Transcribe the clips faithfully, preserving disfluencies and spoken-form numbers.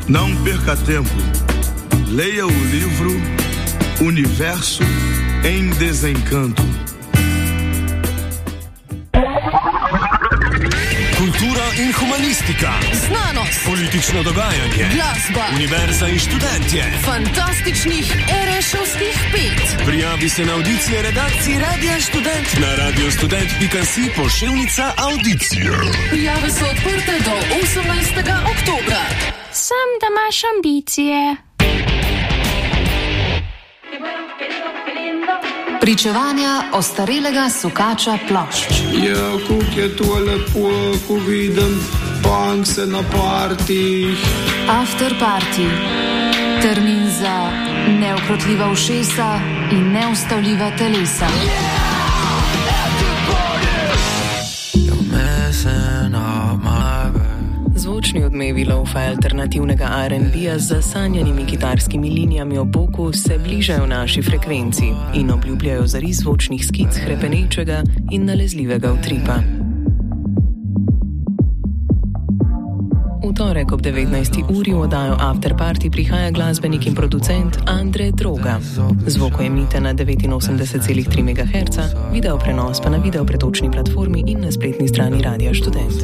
Não perca tempo. Leia o livro Universo em Desencanto. Kultura in humanistika, znanost, politično dogajanje, glasba, univerza in študentje, fantastičnih erešovskih pet. Prijavi se na audicije redakcije Radia Študent na radiostudent pika si pošiljnica audicije. Prijave so odprte do osemnajstega oktobra. Sam, da imaš ambicije. Pričevanja ostarelega sukača plošč. Ja, kuk je to lepo, ko vidim punkse na partih. After party. Termin za neukrotljiva ušesa in neustavljiva telesa. Zvočni odmevi lo-fi alternativnega R and B-ja z zasanjanimi kitarskimi linijami ob boku se bližajo naši frekvenci in obljubljajo zaris zvočnih skic hrepenečega in nalezljivega utripa. V torek ob devetnajsti uri v oddajo After Party prihaja glasbenik in producent Andre Droga. Zvoko emite na devetinosemdeset celih tri megaherca, video prenos pa na videopretočni platformi in na spletni strani Radia Študent.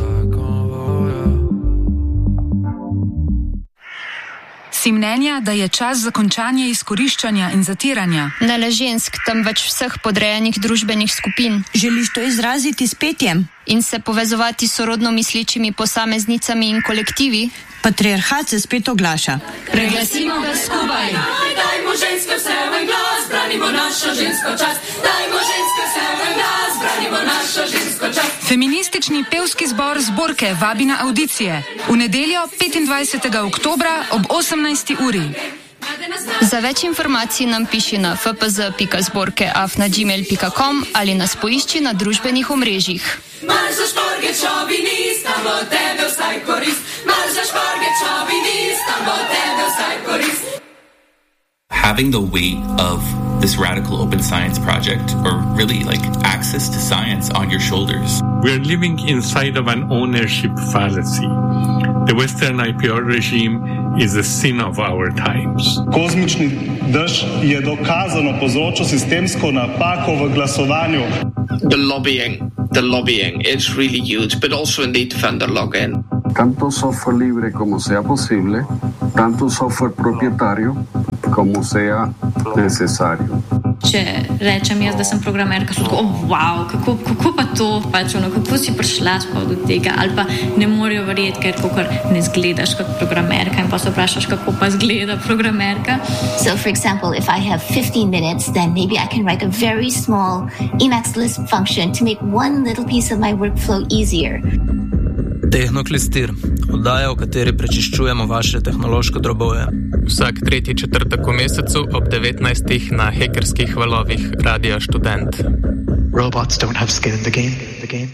Si mnenja, da je čas za končanje izkoriščanja in zatiranja? Ne le žensk, temveč vseh podrejenih družbenih skupin. Želiš to izraziti s petjem? In se povezovati s sorodno misličimi posameznicami in kolektivi? Patriarhat se spet oglaša. Preglasimo ga skupaj. Daj, dajmo ženske vse v glas, branimo našo žensko čast. Dajmo ženske vse v glas, branimo našo žensko čast. Feministični pevski zbor Zborke vabi na audicije. V nedeljo petindvajsetega oktobra ob osemnajsti uri. Za več informacij nam piši na f p z pika zborke afna gmail pika com ali nas poišči na družbenih omrežjih. Mar za šporge čovinist, tam bo tebe vsaj korist. Mar za šporge čovinist, tam bo tebe vsaj korist. Having the weight of this radical open science project, or really like access to science, on your shoulders. We're living inside of an ownership fallacy. The Western I P R regime is a sin of our times. Kozmični dež je dokazano povzročil sistemsko napako v glasovanju. The lobbying, the lobbying, it's really huge, but also a need to vendor login. Tanto software libre como sea posible, tanto software propietario como sea necesario. Če rečem jaz, da sem programerka, so tako, oh, wow, kako, kako pa to, pač ono, kako si prišla spod do tega, ali pa ne morejo verjeti, ker kakor ne zgledaš kot programerka in pa se vprašaš, kako pa zgleda programerka. So, for example, if I have fifteen minutes, then maybe I can write a very small Emacs Lisp function to make one little piece of my workflow easier. Tehnoklistir, oddaja, v kateri prečiščujemo vaše tehnološko droboje. Vsak tretji četrtek v mesecu ob devetnajstih na hekerskih valovih Radia Študent. Robots don't have skin in the game. The game.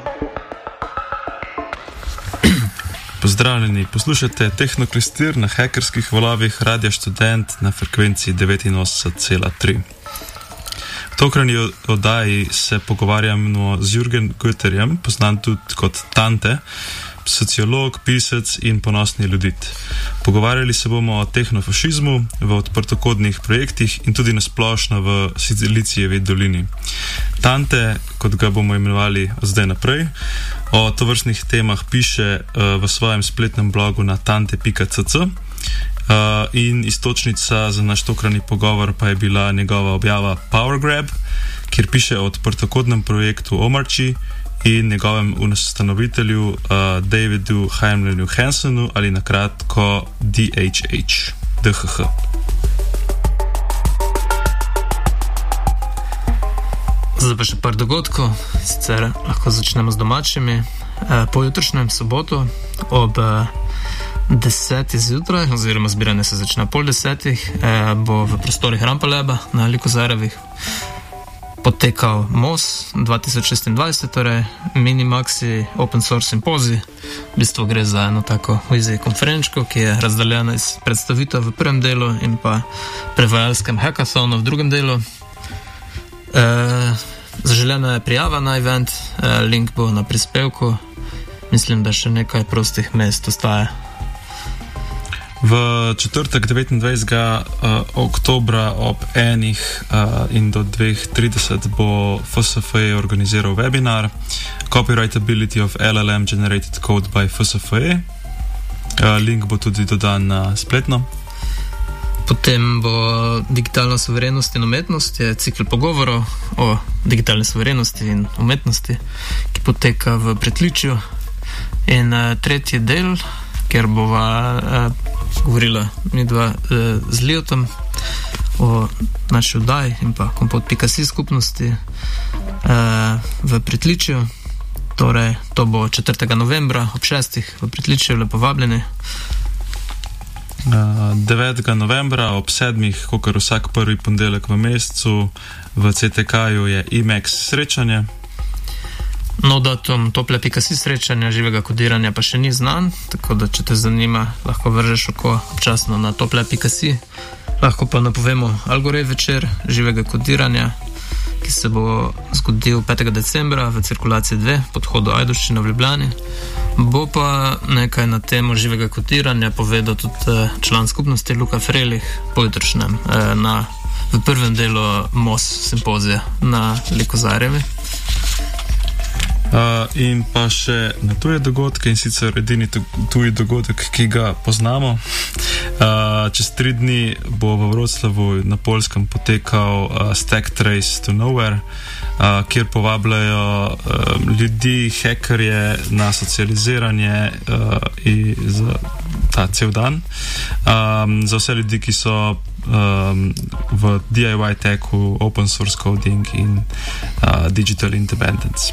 Pozdravljeni, poslušate Tehnoklistir na hekerskih valovih Radia Študent na frekvenci devetinosemdeset celih tri. V tokratni oddaji se pogovarjamo z Jürgen Götterjem, poznan tudi kot Tante, sociolog, pisec in ponosni ljudit. Pogovarjali se bomo o tehnofašizmu v odprtokodnih projektih in tudi nasplošno v Silicijevi dolini. Tante, kot ga bomo imenovali zdaj naprej, o tovrstnih temah piše uh, v svojem spletnem blogu na tante pika c c. Uh, in istočnica za naš tokratni pogovor pa je bila njegova objava Power Grab, kjer piše o odprtokodnem projektu Omarči in njegovem ustanovitelju uh, Davidu Heimlenu Hansenu ali nakratko D H H. D H H. Zdaj pa še par dogodkov, sicer lahko začnemo z domačimi. Uh, po jutrišnjem soboto ob uh, desetih zjutraj, oziroma zbiranje se začne pol desetih, eh, bo v prostorih Rampaleba na Likozarevih potekal M O S dva tisoč šestindvajset, torej Minimaxi Open Source Symposi. V bistvu gre za eno tako vizi konferenčko, ki je razdeljena iz predstavitev v prvem delu in pa prevajalskem hackathonu v drugem delu. Eh, zaželjena je prijava na event, eh, link bo na prispevku. Mislim, da še nekaj prostih mest ostaje. V četrtek devetindvajsetega oktobra ob enih in do dveh trideset bo F S F E organiziral webinar Copyrightability of L L M Generated Code by F S F E. Link bo tudi dodan na spletno. Potem bo digitalna suverenost in umetnost, je cikl pogovorov o digitalni suverenosti in umetnosti, ki poteka v Prekličju. In uh, tretji del, kjer bova uh, govorila midva uh, z Lijotom o naši oddaji in pa kompot pika si skupnosti uh, v Prekličju. Torej, to bo četrtega novembra ob šestih v Prekličju, lepo vabljeni. devetega novembra ob sedmih, kakor vsak prvi ponedeljek v mesecu, v C T K-ju je I M E X srečanje. No, datum tople pika si srečanja živega kodiranja pa še ni znan, tako da če te zanima, lahko vržeš oko občasno na tople pika si. Lahko pa napovemo Algorej večer živega kodiranja, ki se bo zgodil petega decembra v cirkulaciji dve pod hodo Ajdovščina v Ljubljani. Bo pa nekaj na temo živega kodiranja povedal tudi član skupnosti Luka Frelih pojutrišnjem na, v prvem delu M O S simpozija na Likozarjevi. Uh, in pa še na tuje dogodke, in sicer edini tuji dogodek, ki ga poznamo. Uh, čez tri dni bo v Wroclawu na Poljskem potekal uh, Stack Trace to Nowhere, uh, kjer povabljajo uh, ljudi, hackerje na socializiranje uh, in za ta cel dan. Um, za vse ljudi, ki so um, v D I Y techu, open source coding in uh, digital independence.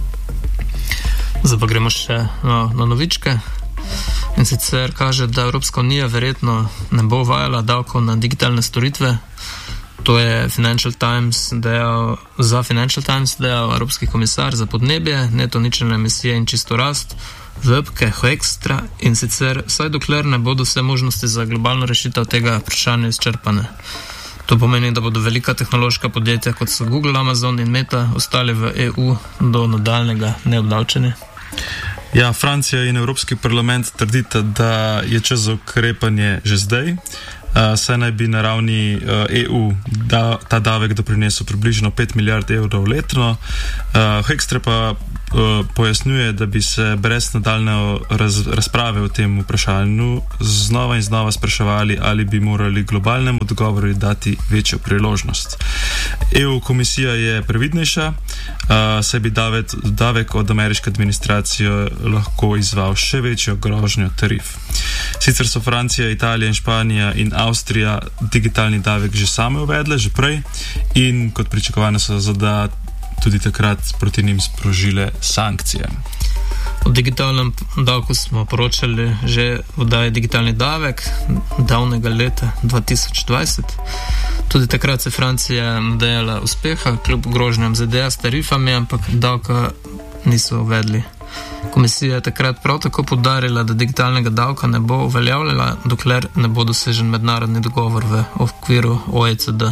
Zdaj pa gremo še no, na novičke. In sicer kaže, da Evropska unija verjetno ne bo uvajala davkov na digitalne storitve. To je Financial Times dejal, za Financial Times dejal Evropski komisar za podnebje, neto ničelne emisije in čisto rast, Webke Hoekstra, in sicer vsaj dokler ne bodo vse možnosti za globalno rešitev tega vprašanja izčrpane. To pomeni, da bodo velika tehnološka podjetja, kot so Google, Amazon in Meta, ostali v E U do nadaljnega neobdavčenja. Ja, Francija in Evropski parlament trdita, da je čas za ukrepanje že zdaj. Uh, saj naj bi na ravni uh, E U da, ta davek doprinesel približno pet milijard evrov letno. Uh, Hoekstra pa uh, pojasnjuje, da bi se brez nadaljne raz, razprave o tem vprašanju znova in znova spraševali, ali bi morali globalnemu odgovoru dati večjo priložnost. E U komisija je previdnejša, uh, saj bi davek, davek od ameriške administracije lahko izval še večjo grožnjo tarif. Sicer so Francija, Italija in Španija in Avstrija digitalni davek že same uvedle, že prej, in kot pričakovano so ZDA tudi takrat proti njim sprožile sankcije. O digitalnem davku smo poročali že v oddaji Digitalni davek davnega leta dva tisoč dvajset. Tudi takrat se Francija nadejala uspeha kljub grožnjam Z D A s tarifami, ampak davka niso uvedli. Komisija je takrat prav tako poudarila, da digitalnega davka ne bo uveljavljala, dokler ne bo dosežen mednarodni dogovor v okviru O E C D.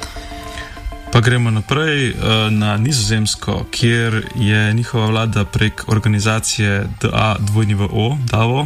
Pa gremo naprej na Nizozemsko, kjer je njihova vlada prek organizacije D A W O, DAWO,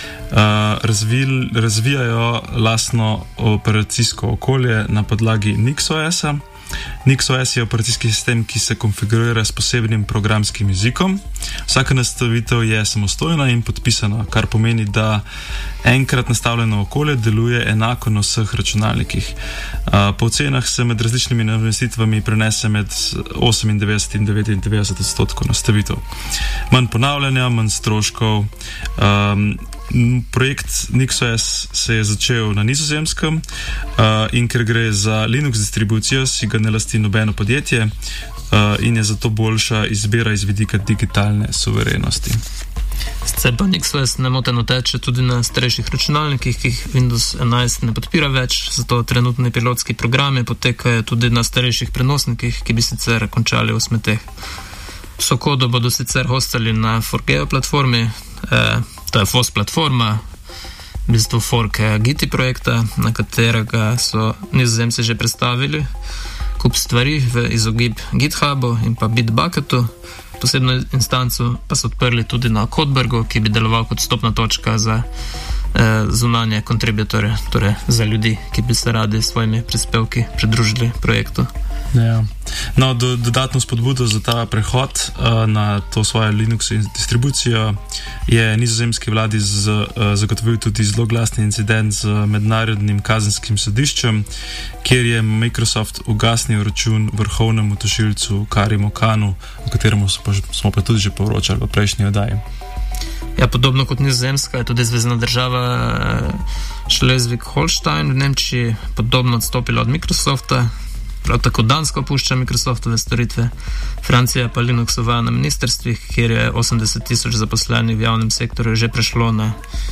razvil, razvijajo lastno operacijsko okolje na podlagi NixOS-a. NixOS je operacijski sistem, ki se konfigurira s posebnim programskim jezikom. Vsaka nastavitev je samostojna in podpisana, kar pomeni, da enkrat nastavljeno okolje deluje enako na vseh računalnikih. Po ocenah se med različnimi namestitvami prenese med osemindevetdeset in devetindevetdeset odstotkov nastavitev. Manj ponavljanja, manj stroškov. Um, Projekt NixOS se je začel na Nizozemskem uh, in ker gre za Linux distribucijo, si ga ne lasti nobeno podjetje uh, in je zato boljša izbira iz vidika digitalne suverenosti. Sicer pa NixOS nemoteno teče tudi na starejših računalnikih, ki jih Windows enajst ne podpira več, zato trenutni pilotski programi potekajo tudi na starejših prenosnikih, ki bi sicer končali v smeteh. Vso kodo bodo sicer hostali na Forgeo platformi, eh, to je F O S platforma, v bistvu fork Giti projekta, na katerega so Nizozemci že predstavili kup stvari v izogib GitHubu in pa Bitbucketu. Posebno instanco pa so odprli tudi na Kodbergu, ki bi deloval kot stopna točka za zunanje kontributorje, torej za ljudi, ki bi se radi s svojimi prispevki pridružili projektu. Ja. No, do, dodatno spodbudo za ta prehod uh, na to svojo Linux distribucijo je nizozemski vladi z, uh, zagotovil tudi zelo glasni incident z mednarodnim kazenskim sodiščem, kjer je Microsoft ugasnil račun vrhovnemu tožilcu Karimu Kanu, o katerem smo pa tudi že poročali v prejšnji oddaji. Ja, podobno kot Nizozemska je tudi zvezna država Schleswig-Holstein v Nemčiji podobno odstopila od Microsofta. Prav tako Danska opušča Microsoftove storitve, Francija pa Linux uvaja na ministrstvih, kjer je osemdeset tisoč zaposlenih v javnem sektorju že prešlo na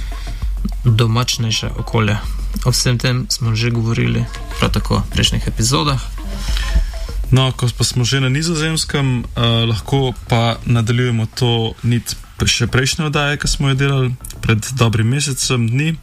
domačnejše okolje. O vsem tem smo že govorili prav tako v prejšnjih epizodah. No, ko pa smo že na Nizozemskem, uh, lahko pa nadaljujemo to nit še prejšnje oddaje, ki smo jo delali pred dobrim mesecem dni.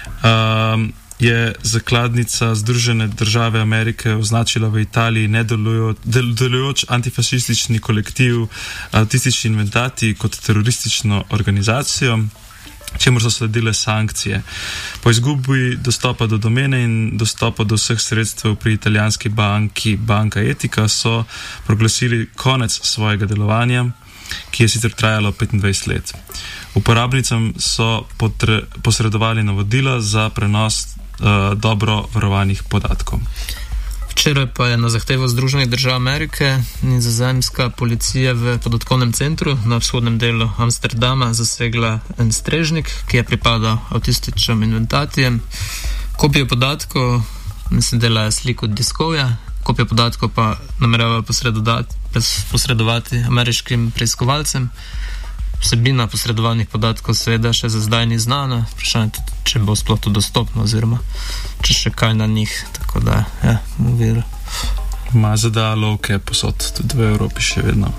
Uh, je zakladnica Združene države Amerike označila v Italiji nedelujoč antifašistični kolektiv Autistični inventati kot teroristično organizacijo, čemur so sledile sankcije. Po izgubi dostopa do domene in dostopa do vseh sredstev pri italijanski banki Banka Etica so proglasili konec svojega delovanja, ki je sicer trajalo petindvajset let. Uporabnicam so potre, posredovali navodila za prenos uh, dobro varovanih podatkov. Včeraj pa je na zahtevo Združenih držav Amerike nizozemska policija v podatkovnem centru na vzhodnem delu Amsterdama zasegla en strežnik, ki je pripadal avtističnim inventatijem. Kopijo podatkov, mislim, delajo sliko diskovja, kopijo podatkov pa nameravajo posredovati, posredovati ameriškim preiskovalcem. Vsebina posredovanih podatkov seveda še za zdaj ni znana, vprašanje tudi, če bo sploh to dostopno oziroma če še kaj na njih, tako da, ja, mu veru. Ma zada lovke posod, tudi v Evropi še vedno.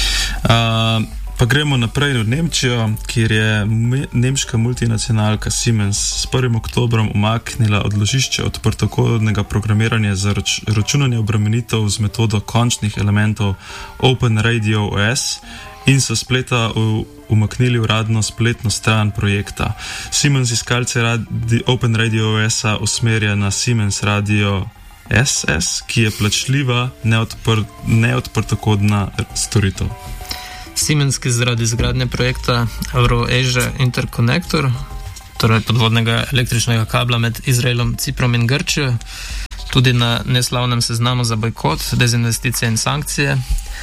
Uh, pa gremo naprej v Nemčijo, kjer je me, nemška multinacionalka Siemens s prvim oktobrom umaknila odložišče odprtokodnega programiranja za rač, računanje obremenitev z metodo končnih elementov OpenRadioOS in so spleta v, umaknili uradno spletno stran projekta. Siemens iskalce radi, OpenRadioOS-a usmerja na Siemens Radio S S, ki je plačljiva, neodpr, neodprtokodna storitev. Siemens, ki zaradi izgradnje projekta Euro-Asia Interconnector, torej podvodnega električnega kabla med Izraelom, Ciprom in Grčijo, tudi na neslavnem seznamu za bojkot, dezinvesticije in sankcije,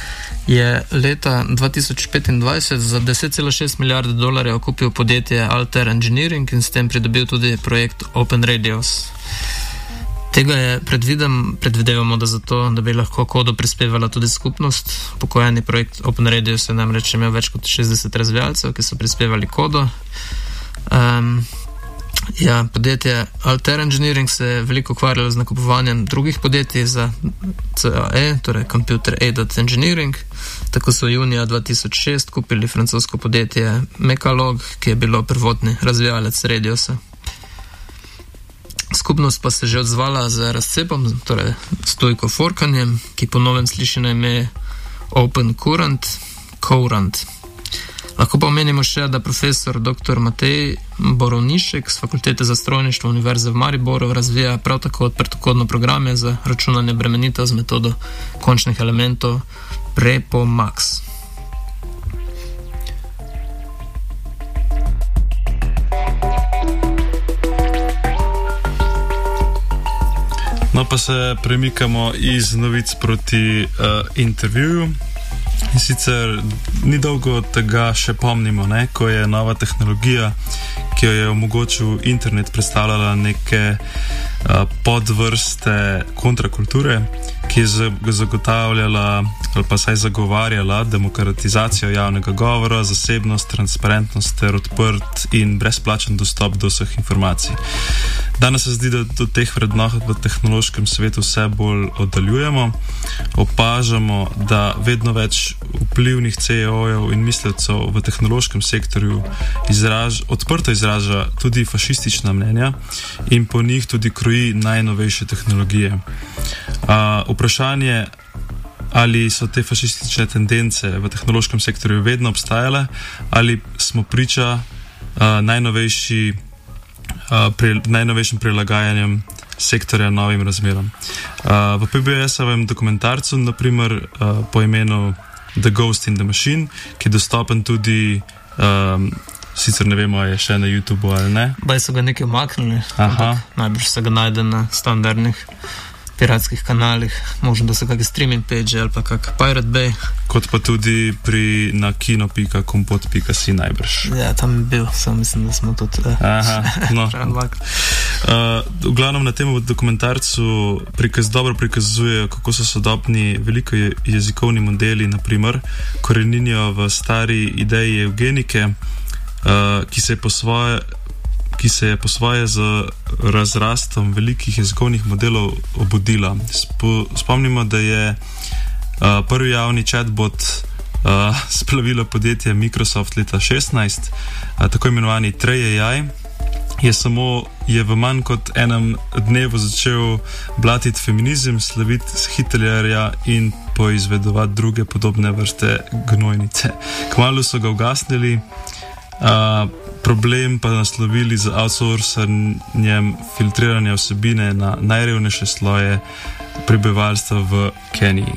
je leta dva tisoč petindvajset za deset cela šest milijarde dolarjev kupil podjetje Altair Engineering in s tem pridobil tudi projekt Open Radios. Tega je predvidem, predvidevamo, da zato, da bi lahko kodo prispevala tudi skupnost. Pokojeni projekt Open Radios je namreč imel več kot šestdeset razvijalcev, ki so prispevali kodo. Um, Ja, podjetje Altair Engineering se je veliko ukvarjalo z nakupovanjem drugih podjetij za C A E, torej Computer Aided Engineering. Tako so junija dva tisoč šest kupili francosko podjetje Mecalog, ki je bilo prvotni razvijalec Radiosa. Skupnost pa se že odzvala z razcepom, torej stojko forkanjem, ki po novem sliši na ime Open Current, Courant. Lahko pa omenimo še, da profesor doktor Matej Borovnišek z Fakultete za strojništvo Univerze v Mariboru razvija prav tako odprtokodno programe za računanje bremenitev z metodo končnih elementov PrepoMax. No, pa se premikamo iz novic proti uh, intervjuju. In sicer ni dolgo od tega še pomnimo, ne, ko je nova tehnologija, ki jo je omogočil internet, predstavljala neke uh, podvrste kontrakulture, ki je zagotavljala ali pa saj zagovarjala demokratizacijo javnega govora, zasebnost, transparentnost ter odprt in brezplačen dostop do vseh informacij. Danes se zdi, da do teh vrednot v tehnološkem svetu vse bolj oddaljujemo. Opažamo, da vedno več vplivnih C E O-jev in mislecev v tehnološkem sektorju izraž, odprto izraža tudi fašistična mnenja in po njih tudi kroji najnovejše tehnologije. Uh, vprašanje, ali so te fašistične tendence v tehnološkem sektorju vedno obstajale, ali smo priča uh, najnovejši pri najnovejšim prilagajanjem sektorja novim razmeram. Uh, v P B S-ovem dokumentarcu, naprimer, uh, po imenu The Ghost in the Machine, ki je dostopen tudi, um, sicer ne vemo, je še na YouTubeu ali ne. Baj so ga nekaj umaknili, ampak najbrž se ga najde na standardnih piratskih kanalih, možno da so kakšne streaming page ali pa kak Pirate Bay. Kot pa tudi pri na kino pika kompot pika si najbrž. Ja, tam je bil, sam mislim, da smo tudi uh, Aha, no. uh, v glavnem na tem dokumentarcu prikaz, dobro prikazujejo, kako so sodobni veliko jezikovni modeli, naprimer, koreninijo v stari ideji eugenike, uh, ki se je po svoje ki se je po svoje z razrastom velikih jezikovnih modelov obudila. Spo, spomnimo, da je uh, prvi javni chatbot uh, splavilo podjetje Microsoft leta šestnajst, uh, tako imenovani Trey A I, je samo je v manj kot enem dnevu začel blatiti feminizem, slaviti Hitlerja in poizvedovati druge podobne vrste gnojnice. Kmalu so ga ugasnili, uh, problem pa naslovili z outsourcanjem filtriranja vsebine na najrevnejše sloje prebivalstva v Keniji.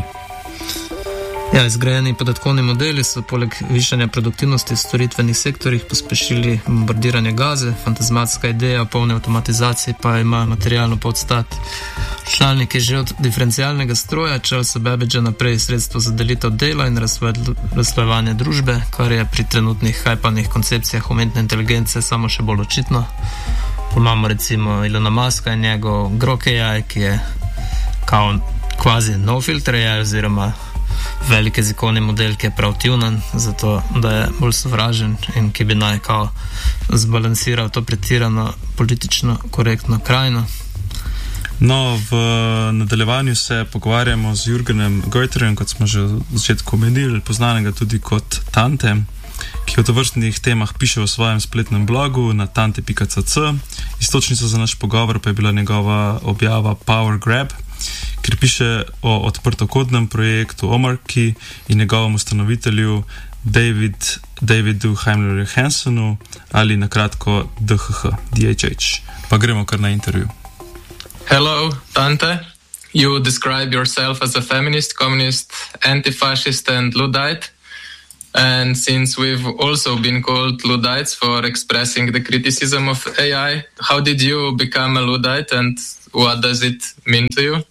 Ja, izgrajeni podatkovni modeli so poleg višanja produktivnosti v storitvenih sektorjih pospešili bombardiranje gaze, fantazmatska ideja o polni avtomatizaciji pa ima materialno podstat. Članek je že od diferencialnega stroja, Charlesa Babbage'a naprej sredstvo za delitev dela in razslojevanje družbe, kar je pri trenutnih hajpanih koncepcijah umetne inteligence samo še bolj očitno. Imamo recimo Elona Muska in njegov Grok A I, ki je kao kvazi no filter A I oziroma velik jezikovni model, ki je prav tunan, zato da je bolj sovražen in ki bi naj kao zbalansiral to pretirano politično korektno krajino. No, v nadaljevanju se pogovarjamo z Jürgenom Goetterjem, kot smo že v začetku omenili, poznanega tudi kot Tante, ki o tovrstnih temah piše v svojem spletnem blogu na tante pika c c. Istočnica za naš pogovor pa je bila njegova objava Power Grab, kjer piše o odprtokodnem projektu Omarki in njegovem ustanovitelju David, Davidu Heimlerju Hansenu ali nakratko D H H, D H H. Pa gremo kar na intervju. Hello, Tante. You describe yourself as a feminist, communist, anti-fascist and Luddite. And since we've also been called Luddites for expressing the criticism of A I, how did you become a Luddite and what does it mean to you?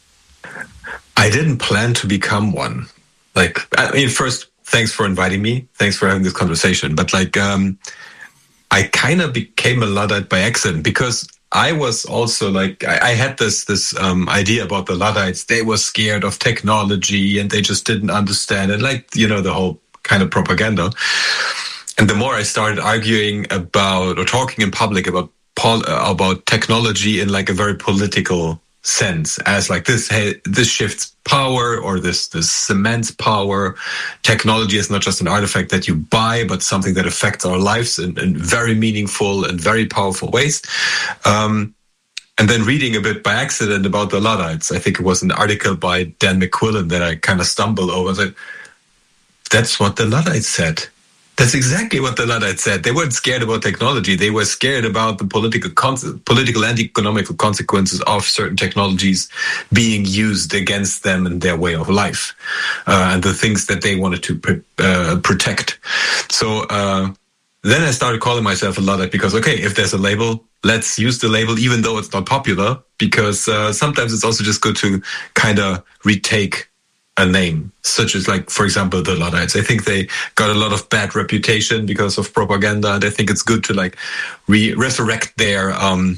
I didn't plan to become one. Like, I mean, first, thanks for inviting me. Thanks for having this conversation. But like, um, I kind of became a Luddite by accident because I was also like, I, I had this this um, idea about the Luddites. They were scared of technology and they just didn't understand it. Like, you know, the whole kind of propaganda. And the more I started arguing about or talking in public about pol- uh, about technology in like a very political sense, as like this, hey, this shifts power or this this cements power. Technology is not just an artifact that you buy, but something that affects our lives in, in very meaningful and very powerful ways. Um, and then reading a bit by accident about the Luddites, I think it was an article by Dan McQuillan that I kind of stumbled over. I said, that's what the Luddites said. That's exactly what the Luddites said. They weren't scared about technology. They were scared about the political con- political and economical consequences of certain technologies being used against them and their way of life, uh, and the things that they wanted to pre- uh, protect. So uh, then I started calling myself a Luddite because, okay, if there's a label, let's use the label, even though it's not popular, because uh, sometimes it's also just good to kind of retake a name, such as like, for example, the Luddites. I think they got a lot of bad reputation because of propaganda, and I think it's good to like re- resurrect their um,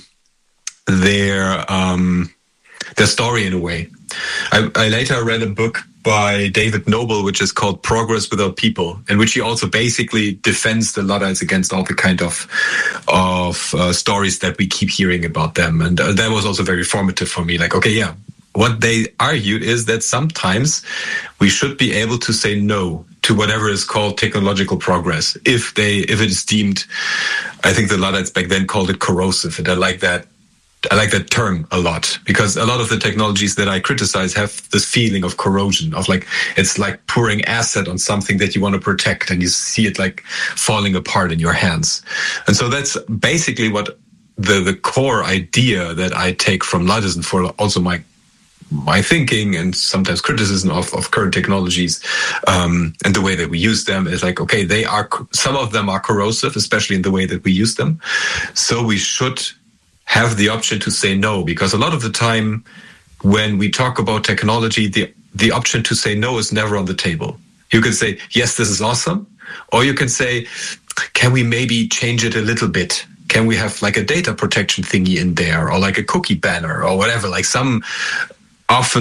their um, their story in a way. I, I later read a book by David Noble, which is called Progress Without People, in which he also basically defends the Luddites against all the kind of of uh, stories that we keep hearing about them, and uh, that was also very formative for me. Like, okay, yeah. What they argued is that sometimes we should be able to say no to whatever is called technological progress if they if it is deemed. I think the Luddites back then called it corrosive, and I like that. I like that term a lot because a lot of the technologies that I criticize have this feeling of corrosion, of like it's like pouring acid on something that you want to protect, and you see it like falling apart in your hands. And so that's basically what the, the core idea that I take from Luddism for also my my thinking and sometimes criticism of, of current technologies um, and the way that we use them is like, okay, they are, some of them are corrosive, especially in the way that we use them. So we should have the option to say no, because a lot of the time when we talk about technology, the, the option to say no is never on the table. You can say, yes, this is awesome. Or you can say, can we maybe change it a little bit? Can we have like a data protection thingy in there, or like a cookie banner or whatever, like some often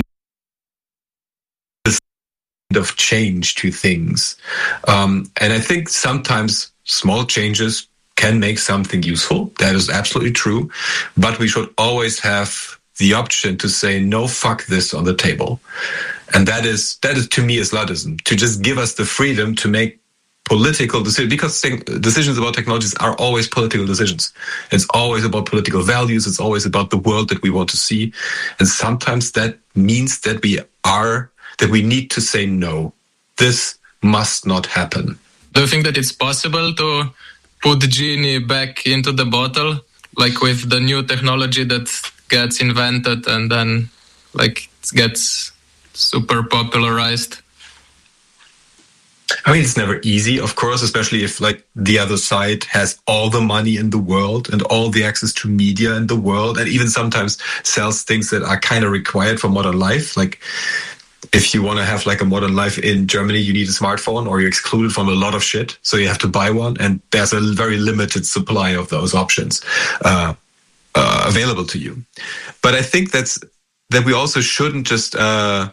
of change to things. Um, and I think sometimes small changes can make something useful. That is absolutely true. But we should always have the option to say, no, fuck this on the table. And that is, that is to me is Luddism, to just give us the freedom to make political decisions, because decisions about technologies are always political decisions. It's always about political values. It's always about the world that we want to see. And sometimes that means that we are, that we need to say no. This must not happen. Do you think that it's possible to put the genie back into the bottle, like with the new technology that gets invented and then like it gets super popularized? I mean, it's never easy, of course, especially if like the other side has all the money in the world and all the access to media in the world, and even sometimes sells things that are kind of required for modern life. Like if you want to have like a modern life in Germany, you need a smartphone, or you're excluded from a lot of shit. So you have to buy one, and there's a very limited supply of those options uh, uh, available to you. But I think that's that we also shouldn't just uh,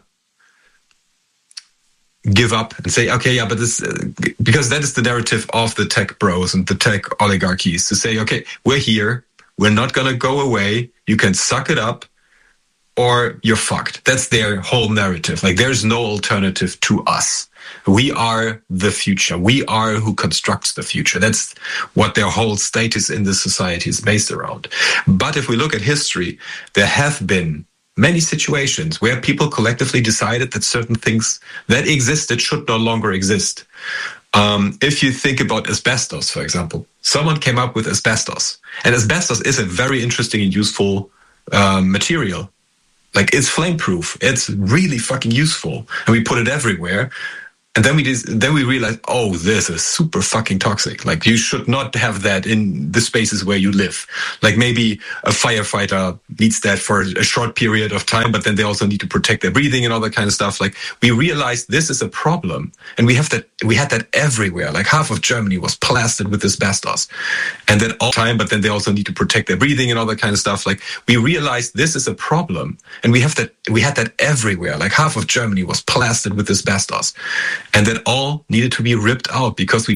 give up and say, okay, yeah, but this, uh, because that is the narrative of the tech bros and the tech oligarchies, to say, okay, we're here, we're not going to go away, you can suck it up, or you're fucked. That's their whole narrative. Like, there's no alternative to us. We are the future. We are who constructs the future. That's what their whole status in the society is based around. But if we look at history, there have been many situations where people collectively decided that certain things that existed should no longer exist. Um, if you think about asbestos, for example, someone came up with asbestos. And asbestos is a very interesting and useful uh, material. Like, it's flame-proof. It's really fucking useful. And we put it everywhere. And then we just, then we realized, oh, this is super fucking toxic. Like, you should not have that in the spaces where you live. Like, maybe a firefighter needs that for a short period of time, but then they also need to protect their breathing and all that kind of stuff. Like, we realized this is a problem, and we have that. We had that everywhere. Like, half of Germany was plastered with asbestos, and then all the time. But then they also need to protect their breathing and all that kind of stuff. Like, we realized this is a problem, and we have that. We had that everywhere. Like, half of Germany was plastered with asbestos. And that all needed to be ripped out because we